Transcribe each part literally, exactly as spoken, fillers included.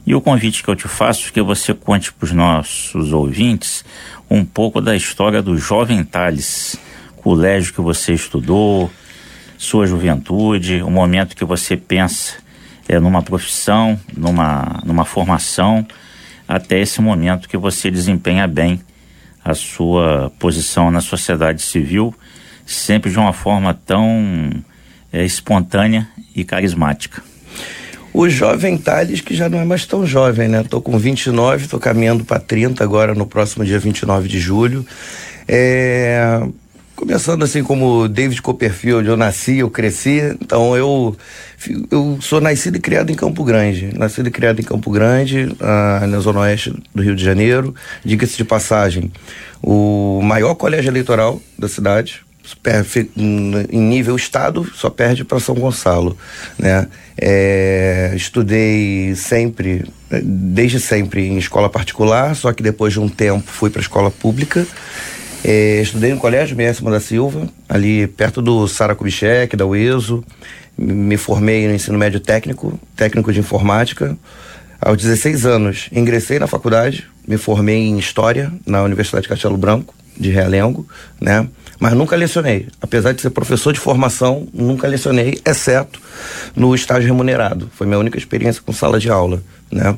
E o convite que eu te faço é que você conte para os nossos ouvintes um pouco da história do Jovem Tales, colégio que você estudou, sua juventude, o momento que você pensa é, numa profissão, numa, numa formação, até esse momento que você desempenha bem a sua posição na sociedade civil, sempre de uma forma tão é, espontânea e carismática. O Jovem Tales, que já não é mais tão jovem, né? Tô com vinte e nove, tô caminhando para trinta agora no próximo dia vinte e nove de julho. É... Começando assim como David Copperfield, eu nasci, eu cresci, então eu, eu sou nascido e criado em Campo Grande. Nascido e criado em Campo Grande, ah, na zona oeste do Rio de Janeiro. Diga-se de passagem, o maior colégio eleitoral da cidade, em nível estado, só perde para São Gonçalo, né? É, estudei sempre, desde sempre em escola particular, só que depois de um tempo fui para a escola pública. É, estudei no colégio M S da Silva, ali perto do Sara Kubitschek, da U E S O. Me formei no ensino médio técnico, técnico de informática. Aos dezesseis anos, ingressei na faculdade, me formei em História na Universidade de Castelo Branco, de Realengo, né? Mas nunca lecionei. Apesar de ser professor de formação, nunca lecionei, exceto no estágio remunerado. Foi minha única experiência com sala de aula, né?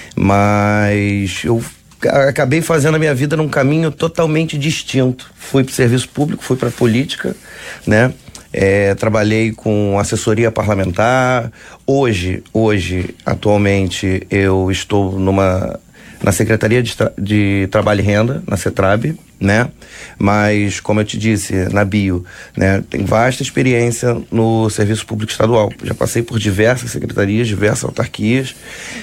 Mas eu acabei fazendo a minha vida num caminho totalmente distinto. Fui para o serviço público, fui para a política, né? É, trabalhei com assessoria parlamentar. Hoje, hoje, atualmente, eu estou numa na Secretaria de, Tra- de Trabalho e Renda, na CETRAB, né? Mas, como eu te disse, na bio, né? Tem vasta experiência no serviço público estadual. Já passei por diversas secretarias, diversas autarquias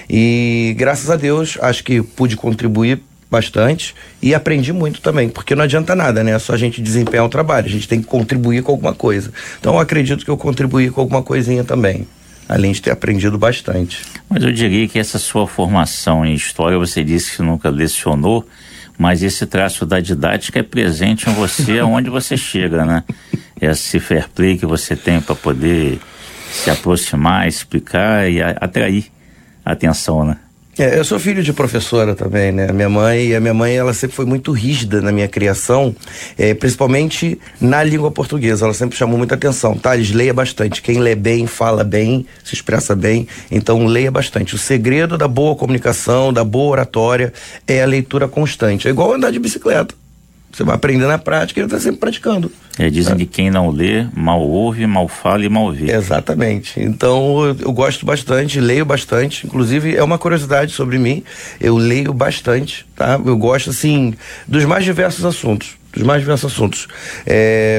e, graças a Deus, acho que pude contribuir bastante e aprendi muito também, porque não adianta nada, né? É só a gente desempenhar o trabalho, a gente tem que contribuir com alguma coisa. Então, eu acredito que eu contribuí com alguma coisinha também, além de ter aprendido bastante. Mas eu diria que essa sua formação em história, você disse que nunca lecionou, mas esse traço da didática é presente em você aonde você chega, né? Esse fair play que você tem para poder se aproximar, explicar e a, atrair a atenção, né? É, eu sou filho de professora também, né? Minha mãe, a minha mãe, ela sempre foi muito rígida na minha criação, é, principalmente na língua portuguesa. Ela sempre chamou muita atenção. Thales, leia bastante. Quem lê bem, fala bem, se expressa bem. Então, leia bastante. O segredo da boa comunicação, da boa oratória, é a leitura constante. É igual andar de bicicleta. Você vai aprender na prática e está sempre praticando. É, dizem é. que quem não lê, mal ouve, mal fala e mal vê. Exatamente. Então, eu, eu gosto bastante, leio bastante. Inclusive, é uma curiosidade sobre mim. Eu leio bastante, tá? Eu gosto, assim, dos mais diversos assuntos. Dos mais diversos assuntos. É...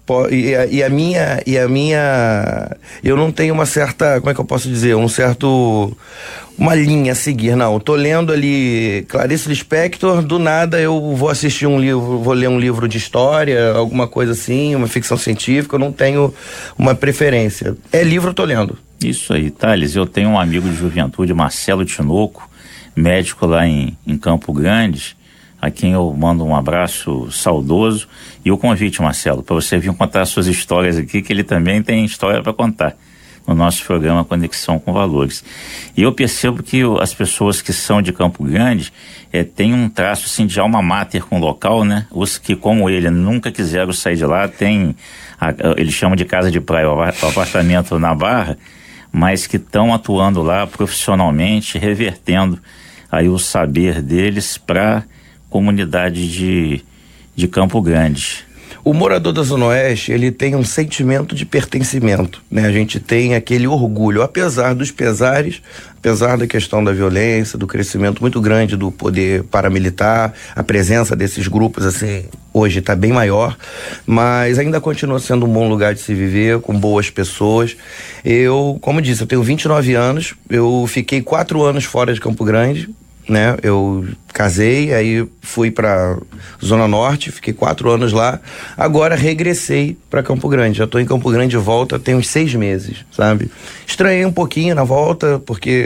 E a, e a minha, e a minha, eu não tenho uma certa, como é que eu posso dizer, um certo, uma linha a seguir, não. Eu tô lendo ali Clarice Lispector, do nada eu vou assistir um livro, vou ler um livro de história, alguma coisa assim, uma ficção científica, eu não tenho uma preferência. É livro eu tô lendo. Isso aí, Thales, eu tenho um amigo de juventude, Marcelo Tinoco, médico lá em, em Campo Grande, a quem eu mando um abraço saudoso, e o convite, Marcelo, para você vir contar suas histórias aqui, que ele também tem história para contar no nosso programa Conexão com Valores. E eu percebo que as pessoas que são de Campo Grande é, têm um traço assim, de alma mater com o local, né? Os que, como ele, nunca quiseram sair de lá, tem, a, eles chamam de casa de praia, o apartamento na Barra, mas que estão atuando lá profissionalmente, revertendo aí o saber deles para comunidade de, de Campo Grande. O morador da Zona Oeste, ele tem um sentimento de pertencimento, né? A gente tem aquele orgulho, apesar dos pesares, apesar da questão da violência, do crescimento muito grande do poder paramilitar, a presença desses grupos, assim, hoje está bem maior, mas ainda continua sendo um bom lugar de se viver, com boas pessoas. Eu, como disse, eu tenho vinte e nove anos, eu fiquei quatro anos fora de Campo Grande, né? Eu casei, aí fui para Zona Norte, fiquei quatro anos lá, agora regressei para Campo Grande, já tô em Campo Grande de volta tem uns seis meses, sabe? Estranhei um pouquinho na volta, porque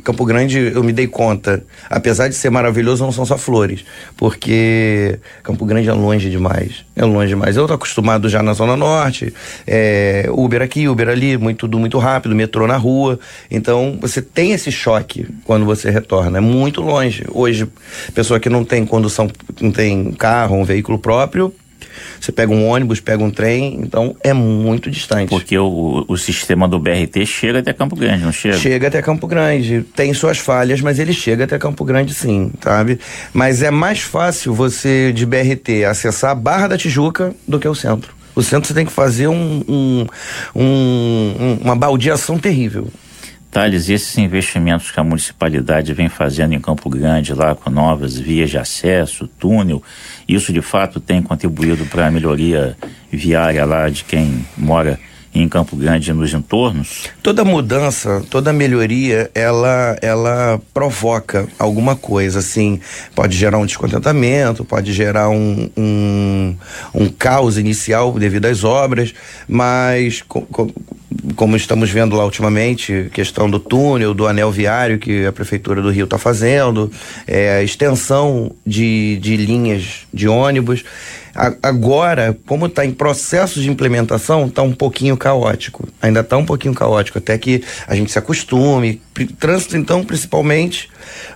Campo Grande, eu me dei conta, apesar de ser maravilhoso, não são só flores, porque Campo Grande é longe demais, é longe demais. Eu tô acostumado já na Zona Norte, é, Uber aqui, Uber ali, muito, tudo muito rápido, metrô na rua, então você tem esse choque quando você retorna, é muito longe. Hoje, pessoa que não tem condução, não tem carro, um veículo próprio, você pega um ônibus, pega um trem, então é muito distante. Porque o, o sistema do B R T chega até Campo Grande, não chega? Chega até Campo Grande, tem suas falhas, mas ele chega até Campo Grande sim, sabe? Mas é mais fácil você de B R T acessar a Barra da Tijuca do que o centro. O centro você tem que fazer um, um, um, uma baldeação terrível. Thales, esses investimentos que a municipalidade vem fazendo em Campo Grande, lá com novas vias de acesso, túnel, isso de fato tem contribuído para a melhoria viária lá de quem mora em Campo Grande e nos entornos? Toda mudança, toda melhoria, ela, ela provoca alguma coisa, assim, pode gerar um descontentamento, pode gerar um, um, um caos inicial devido às obras, mas co, co, como estamos vendo lá ultimamente, questão do túnel, do anel viário que a Prefeitura do Rio está fazendo, é, a extensão de, de linhas de ônibus. Agora, como está em processo de implementação, está um pouquinho caótico. Ainda está um pouquinho caótico, até que a gente se acostume. Trânsito, então, principalmente,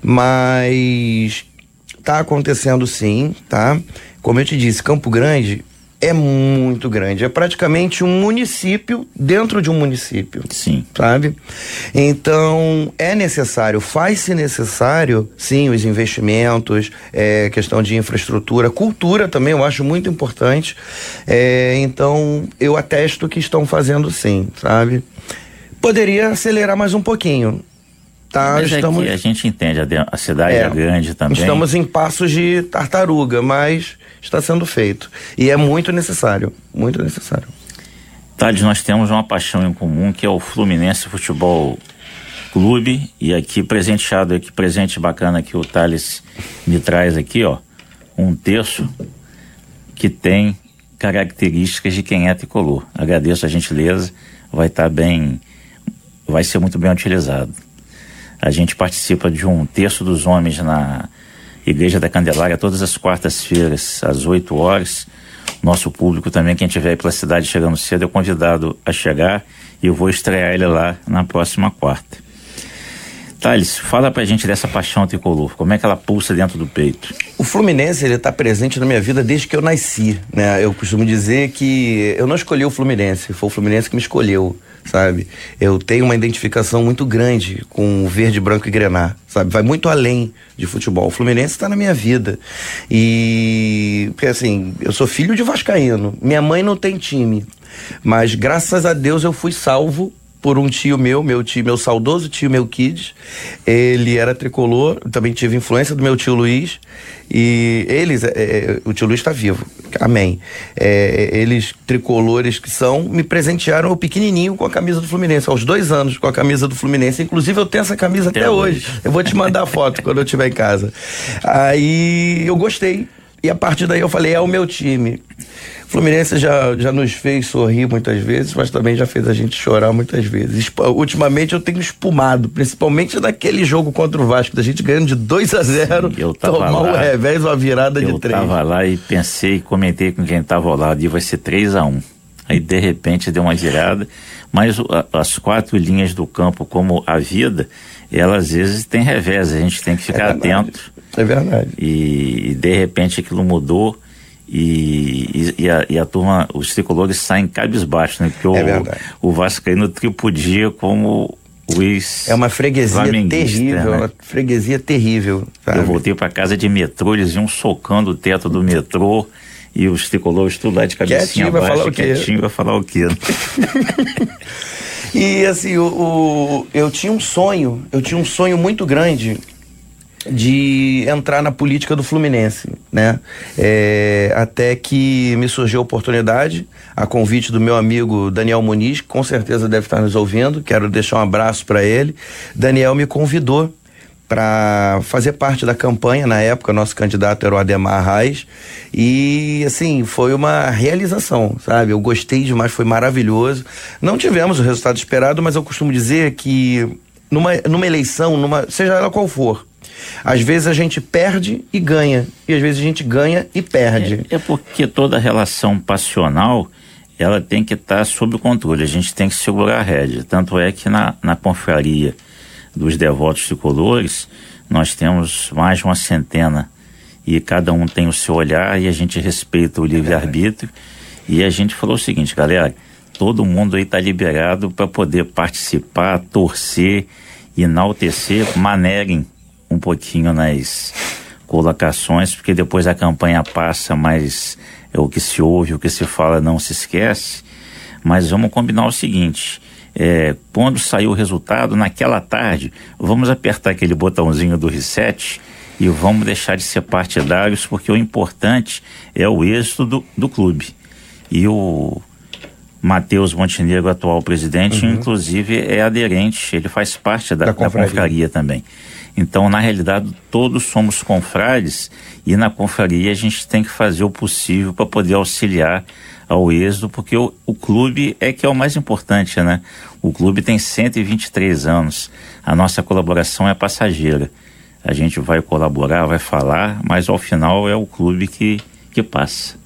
mas está acontecendo sim, tá? Como eu te disse, Campo Grande é muito grande, é praticamente um município dentro de um município. Sim. Sabe? Então, é necessário, faz-se necessário, sim, os investimentos, é, questão de infraestrutura, cultura também eu acho muito importante, é, então eu atesto que estão fazendo sim, sabe? Poderia acelerar mais um pouquinho. Tá, mas estamos... é que a gente entende, a, a cidade é, é grande também. Estamos em passos de tartaruga, mas está sendo feito. E é muito necessário, muito necessário. Thales, nós temos uma paixão em comum, que é o Fluminense Futebol Clube, e aqui presenteado, aqui presente bacana que o Thales me traz aqui, ó, um terço que tem características de quem é tricolor. Agradeço a gentileza, vai estar bem, vai ser muito bem utilizado. A gente participa de um terço dos homens na Igreja da Candelária todas as quartas-feiras, às oito horas. Nosso público também, quem estiver aí pela cidade chegando cedo, é convidado a chegar e eu vou estrear ele lá na próxima quarta. Thales, fala pra gente dessa paixão tricolor, como é que ela pulsa dentro do peito? O Fluminense, ele tá presente na minha vida desde que eu nasci, né? Eu costumo dizer que eu não escolhi o Fluminense, foi o Fluminense que me escolheu, sabe? Eu tenho uma identificação muito grande com o verde, branco e grená, sabe? Vai muito além de futebol. O Fluminense está na minha vida. E, porque assim, eu sou filho de vascaíno, minha mãe não tem time, mas graças a Deus eu fui salvo por um tio meu, meu tio, meu saudoso tio meu Kids. Ele era tricolor, também tive influência do meu tio Luiz, e eles, é, é, o tio Luiz está vivo, amém, é, eles tricolores que são, me presentearam eu pequenininho com a camisa do Fluminense, aos dois anos com a camisa do Fluminense, inclusive eu tenho essa camisa até, até hoje. hoje, eu vou te mandar a foto quando eu estiver em casa. Aí eu gostei, e a partir daí eu falei, é o meu time. Fluminense já, já nos fez sorrir muitas vezes, mas também já fez a gente chorar muitas vezes. Esp- ultimamente eu tenho espumado, principalmente naquele jogo contra o Vasco, da gente ganhando de dois a zero, Sim, eu tava tomar lá, um revés, uma virada de três. Eu tava lá e pensei, comentei com quem tava ao lado, e vai ser três a um. Aí de repente deu uma virada, mas a, as quatro linhas do campo, como a vida, elas às vezes tem revés, a gente tem que ficar é atento. É verdade. E, e de repente aquilo mudou. E, e, e, a, e a turma, os tricolores saem cabisbaixo, né? Porque o, é o Vascaíno tripudia como os É uma freguesia terrível, né? Uma freguesia terrível, sabe? Eu voltei para casa de metrô, eles iam socando o teto do metrô e os tricolores tudo lá de cabecinha quietinho, abaixo, vai quietinho, vai falar o quê? E assim, o, o, eu tinha um sonho, eu tinha um sonho muito grande de entrar na política do Fluminense, né? É, até que me surgiu a oportunidade, a convite do meu amigo Daniel Muniz, que com certeza deve estar nos ouvindo, quero deixar um abraço para ele. Daniel me convidou para fazer parte da campanha. Na época, nosso candidato era o Ademar Reis, e assim, foi uma realização, sabe? Eu gostei demais, foi maravilhoso. Não tivemos o resultado esperado, mas eu costumo dizer que numa, numa eleição, numa, seja ela qual for, às vezes a gente perde e ganha, e às vezes a gente ganha e perde. É, é porque toda relação passional, ela tem que estar sob controle, a gente tem que segurar a rédea. Tanto é que na, na confraria dos devotos tricolores, nós temos mais de uma centena, e cada um tem o seu olhar, e a gente respeita o livre-arbítrio, e a gente falou o seguinte, galera, todo mundo aí está liberado para poder participar, torcer, enaltecer, manerem um pouquinho nas colocações, porque depois a campanha passa, mas é o que se ouve, o que se fala não se esquece. Mas vamos combinar o seguinte, é, quando sair o resultado, naquela tarde, vamos apertar aquele botãozinho do reset e vamos deixar de ser partidários, porque o importante é o êxito do, do clube. E o Matheus Montenegro, atual presidente, uhum. inclusive é aderente, ele faz parte da, da, confraria. da confraria também. Então, na realidade, todos somos confrades, e na confraria a gente tem que fazer o possível para poder auxiliar ao êxito, porque o, o clube é que é o mais importante, né? O clube tem cento e vinte e três anos, a nossa colaboração é passageira. A gente vai colaborar, vai falar, mas ao final é o clube que, que passa.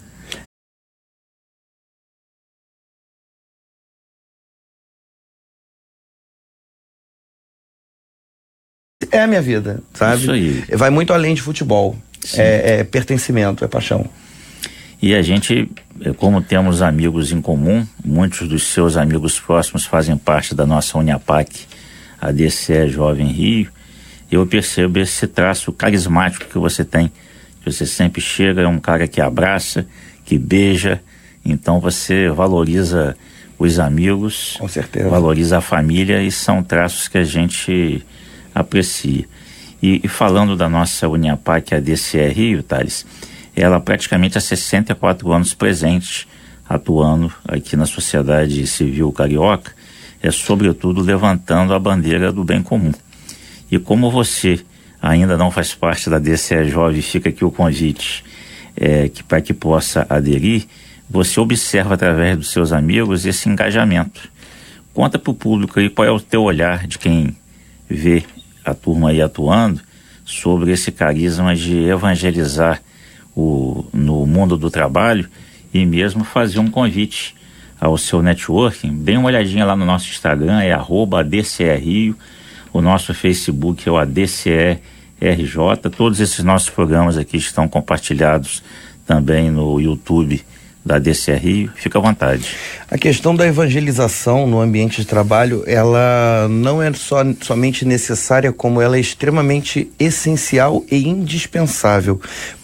É a minha vida, sabe? Isso aí. Vai muito além de futebol. É, é pertencimento, é paixão. E a gente, como temos amigos em comum, muitos dos seus amigos próximos fazem parte da nossa Uniapac, a D C E Jovem Rio, eu percebo esse traço carismático que você tem. Você sempre chega, é um cara que abraça, que beija, então você valoriza os amigos, com certeza, valoriza a família, e são traços que a gente aprecia. E, e falando da nossa Uniapac, a D C E Rio, Thales, ela praticamente há sessenta e quatro anos presente, atuando aqui na sociedade civil carioca, é sobretudo levantando a bandeira do bem comum. E como você ainda não faz parte da D C E Jovem, fica aqui o convite é, que, para que possa aderir, você observa através dos seus amigos esse engajamento. Conta para o público aí qual é o teu olhar de quem vê a turma aí atuando sobre esse carisma de evangelizar o, no mundo do trabalho, e mesmo fazer um convite ao seu networking. Dê uma olhadinha lá no nosso Instagram, é arroba A D C E Rio, o nosso Facebook é o A D C E R J, todos esses nossos programas aqui estão compartilhados também no YouTube da D C E Rio, fica à vontade. A questão da evangelização no ambiente de trabalho, ela não é só, somente necessária, como ela é extremamente essencial e indispensável,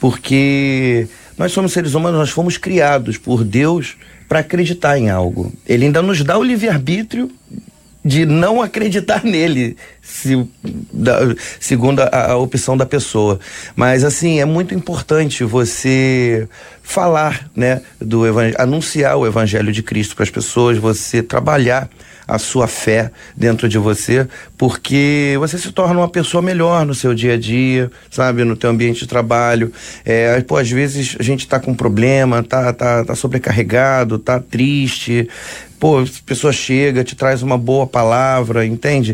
porque nós somos seres humanos, nós fomos criados por Deus para acreditar em algo. Ele ainda nos dá o livre-arbítrio de não acreditar nele, se, da, segundo a, a opção da pessoa. Mas assim, é muito importante você falar, né, do evangelho, anunciar o evangelho de Cristo para as pessoas, você trabalhar a sua fé dentro de você, porque você se torna uma pessoa melhor no seu dia a dia, sabe, no teu ambiente de trabalho. É, pô, às vezes a gente tá com problema, tá, tá, tá sobrecarregado, tá triste, pô, a pessoa chega, te traz uma boa palavra, entende?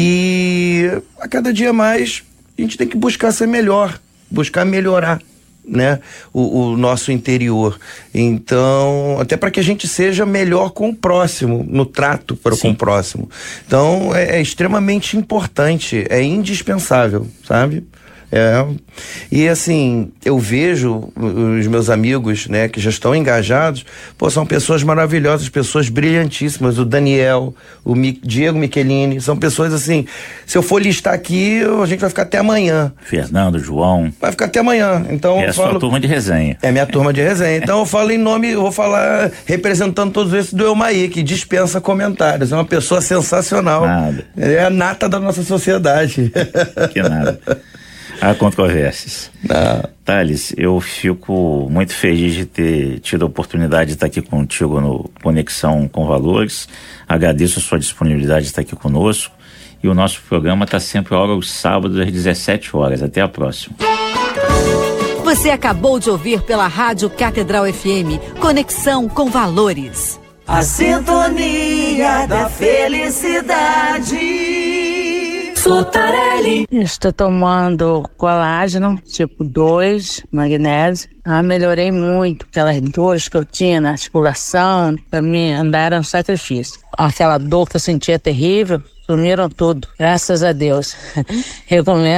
E a cada dia mais a gente tem que buscar ser melhor, buscar melhorar, né, o, o nosso interior. Então, até para que a gente seja melhor com o próximo, no trato para com o próximo. Então, é, é extremamente importante, é indispensável, sabe? É, e assim, eu vejo os meus amigos, né, que já estão engajados, pô, são pessoas maravilhosas, pessoas brilhantíssimas, o Daniel, o Mi, Diego Michelini, são pessoas assim, se eu for listar aqui, a gente vai ficar até amanhã. Fernando, João. Vai ficar até amanhã, então é eu a falo, sua turma de resenha. É minha turma de resenha, então eu falo em nome, eu vou falar representando todos esses do Elmaí, que dispensa comentários, é uma pessoa sensacional. Nada. É a nata da nossa sociedade. Que nada. Há controvérsias. Não. Thales, eu fico muito feliz de ter tido a oportunidade de estar aqui contigo no Conexão com Valores. Agradeço a sua disponibilidade de estar aqui conosco. E o nosso programa está sempre aos sábados às dezessete horas. Até a próxima. Você acabou de ouvir pela Rádio Catedral F M Conexão com Valores. A sintonia da felicidade. Flotarelli. Estou tomando colágeno tipo dois, magnésio. Ah, melhorei muito. Aquelas dores que eu tinha na articulação, para mim andar era um sacrifício. Aquela dor que eu sentia terrível, sumiram tudo. Graças a Deus. Recomendo.